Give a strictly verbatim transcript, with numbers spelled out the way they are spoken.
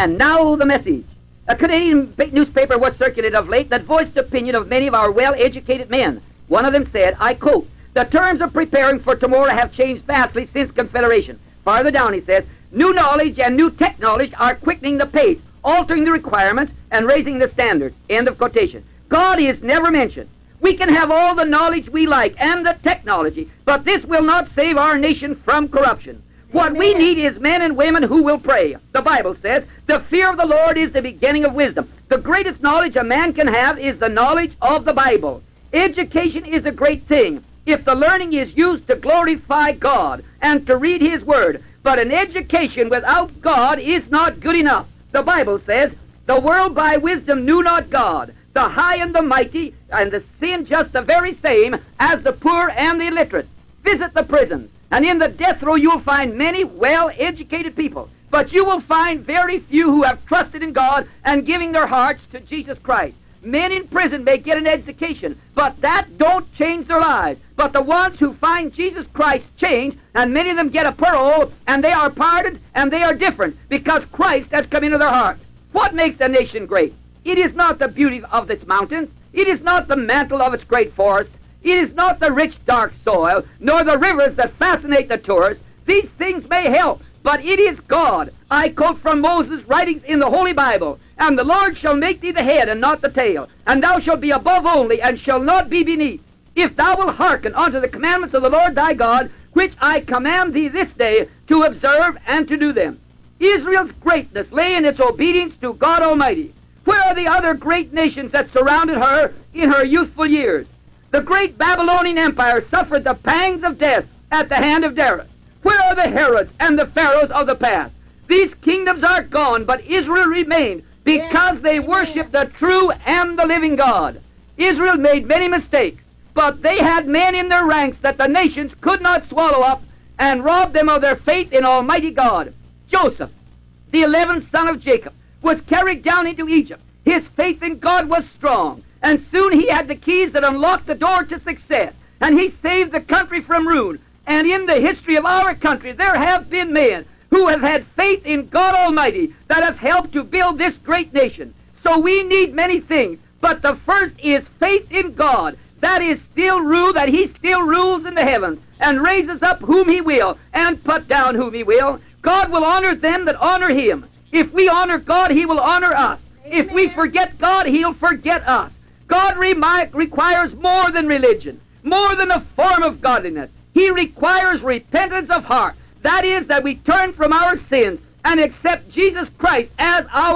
And now the message. A Canadian newspaper was circulated of late that voiced the opinion of many of our well-educated men. One of them said, I quote, "The terms of preparing for tomorrow have changed vastly since Confederation." Farther down he says, "New knowledge and new technology are quickening the pace, altering the requirements, and raising the standards." End of quotation. God is never mentioned. We can have all the knowledge we like and the technology, but this will not save our nation from corruption. What Amen. we need is men and women who will pray. The Bible says, the fear of the Lord is the beginning of wisdom. The greatest knowledge a man can have is the knowledge of the Bible. Education is a great thing if the learning is used to glorify God and to read His Word. But an education without God is not good enough. The Bible says, the world by wisdom knew not God, the high and the mighty, and the sin just the very same as the poor and the illiterate. Visit the prisons, and in the death row you'll find many well-educated people, but you will find very few who have trusted in God and giving their hearts to Jesus Christ. Men in prison may get an education, but that don't change their lives. But the ones who find Jesus Christ change, and many of them get a parole, and they are pardoned, and they are different, because Christ has come into their heart. What makes a nation great? It is not the beauty of its mountains. It is not the mantle of its great forest. It is not the rich, dark soil, nor the rivers that fascinate the tourist. These things may help, but it is God. I quote from Moses' writings in the Holy Bible, "And the Lord shall make thee the head and not the tail, and thou shalt be above only, and shall not be beneath, if thou wilt hearken unto the commandments of the Lord thy God, which I command thee this day to observe and to do them." Israel's greatness lay in its obedience to God Almighty. Where are the other great nations that surrounded her in her youthful years? The great Babylonian Empire suffered the pangs of death at the hand of Darius. Where are the Herods and the Pharaohs of the past? These kingdoms are gone, but Israel remained because they worshiped the true and the living God. Israel made many mistakes, but they had men in their ranks that the nations could not swallow up and robbed them of their faith in Almighty God. Joseph, the eleventh son of Jacob, was carried down into Egypt. His faith in God was strong, and soon he had the keys that unlocked the door to success, and he saved the country from ruin. And in the history of our country, there have been men who have had faith in God Almighty that have helped to build this great nation. So we need many things, but the first is faith in God. That is still rule, that He still rules in the heavens, and raises up whom He will, and put down whom He will. God will honor them that honor Him. If we honor God, He will honor us. Amen. If we forget God, He'll forget us. God remi- requires more than religion, more than a form of godliness. He requires repentance of heart. That is, that we turn from our sins and accept Jesus Christ as our